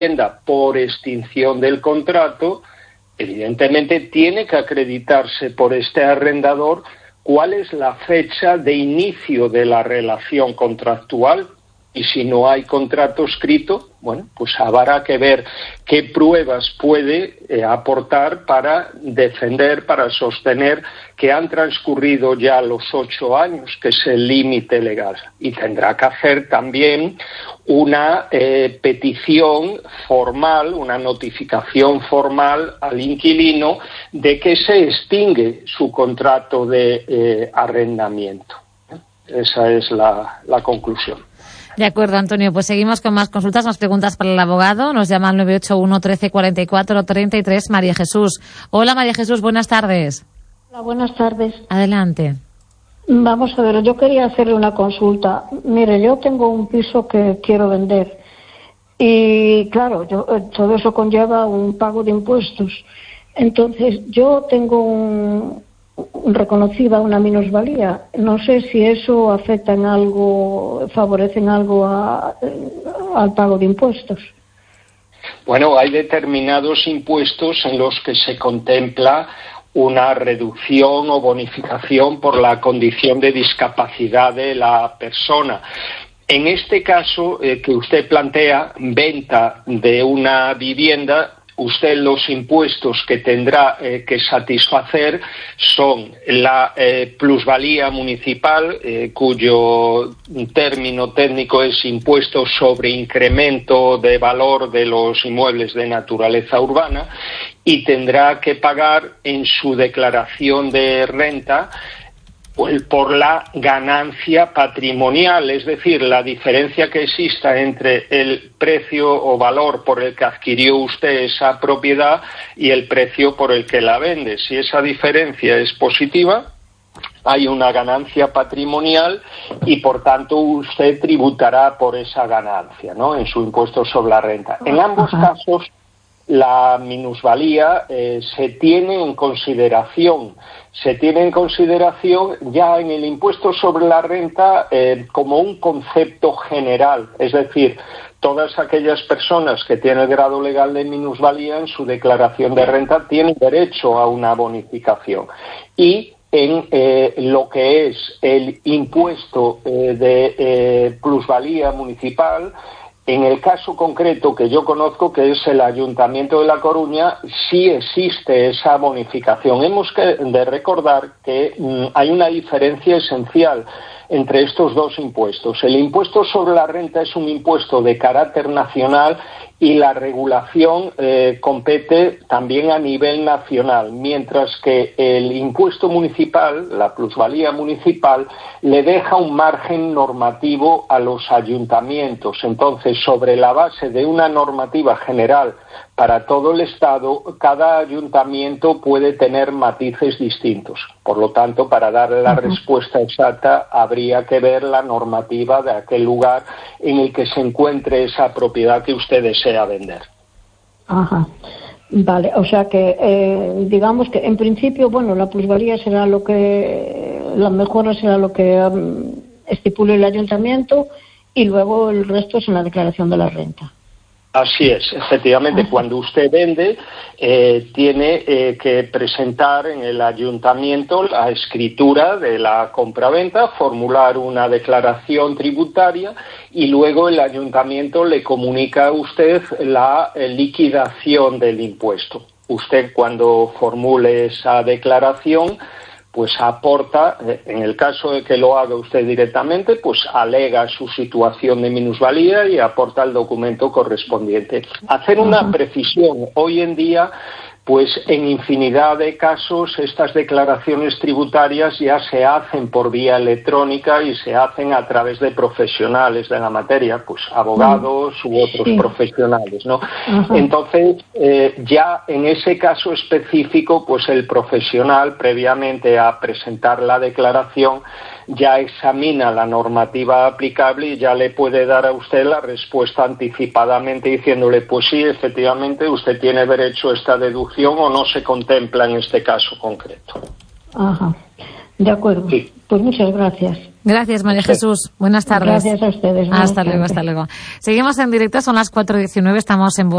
por extinción del contrato, evidentemente tiene que acreditarse por este arrendador cuál es la fecha de inicio de la relación contractual. Y si no hay contrato escrito, bueno, pues habrá que ver qué pruebas puede aportar para defender, para sostener que han transcurrido ya los 8 años, que es el límite legal. Y tendrá que hacer también una petición formal, una notificación formal al inquilino de que se extingue su contrato de arrendamiento. Esa es la conclusión. De acuerdo, Antonio. Pues seguimos con más consultas, más preguntas para el abogado. Nos llama al 981 13 44 33 María Jesús. Hola, María Jesús, buenas tardes. Hola, buenas tardes. Adelante. Vamos a ver, yo quería hacerle una consulta. Mire, yo tengo un piso que quiero vender y, claro, todo eso conlleva un pago de impuestos. Entonces, yo tengo reconocida una minusvalía. No sé si eso afecta en algo, favorece en algo al pago de impuestos. Bueno, hay determinados impuestos en los que se contempla una reducción o bonificación por la condición de discapacidad de la persona. En este caso que usted plantea, venta de una vivienda, usted los impuestos que tendrá que satisfacer son la plusvalía municipal, cuyo término técnico es impuesto sobre incremento de valor de los inmuebles de naturaleza urbana, y tendrá que pagar en su declaración de renta por la ganancia patrimonial, es decir, la diferencia que exista entre el precio o valor por el que adquirió usted esa propiedad y el precio por el que la vende. Si esa diferencia es positiva, hay una ganancia patrimonial y, por tanto, usted tributará por esa ganancia, ¿no?, en su impuesto sobre la renta. En ambos casos, la minusvalía se tiene en consideración ya en el impuesto sobre la renta como un concepto general, es decir, todas aquellas personas que tienen el grado legal de minusvalía en su declaración de renta tienen derecho a una bonificación. Y en lo que es el impuesto de plusvalía municipal, en el caso concreto que yo conozco, que es el Ayuntamiento de La Coruña, sí existe esa bonificación. Hemos de recordar que hay una diferencia esencial entre estos dos impuestos. El impuesto sobre la renta es un impuesto de carácter nacional y la regulación compete también a nivel nacional, mientras que el impuesto municipal, la plusvalía municipal, le deja un margen normativo a los ayuntamientos. Entonces, sobre la base de una normativa general para todo el Estado, cada ayuntamiento puede tener matices distintos. Por lo tanto, para darle la respuesta exacta, habría que ver la normativa de aquel lugar en el que se encuentre esa propiedad que usted desea vender. Ajá. Vale, o sea que digamos que en principio, bueno, la plusvalía será la mejora será lo que estipule el ayuntamiento, y luego el resto es en la declaración de la renta. Así es, efectivamente, cuando usted vende tiene que presentar en el ayuntamiento la escritura de la compraventa, formular una declaración tributaria y luego el ayuntamiento le comunica a usted la liquidación del impuesto. Usted, cuando formule esa declaración, pues aporta, en el caso de que lo haga usted directamente, pues alega su situación de minusvalía y aporta el documento correspondiente. Hacer una precisión: hoy en día, pues en infinidad de casos estas declaraciones tributarias ya se hacen por vía electrónica y se hacen a través de profesionales de la materia, pues abogados u otros profesionales, ¿no? Entonces, ya en ese caso específico, pues el profesional, previamente a presentar la declaración, ya examina la normativa aplicable y ya le puede dar a usted la respuesta anticipadamente, diciéndole, pues sí, efectivamente, usted tiene derecho a esta deducción o no se contempla en este caso concreto. Ajá, de acuerdo. Sí. Pues muchas gracias. Gracias, María Jesús. Buenas tardes. Gracias a ustedes. Hasta luego, hasta luego. Seguimos en directo, son las 4:19, estamos en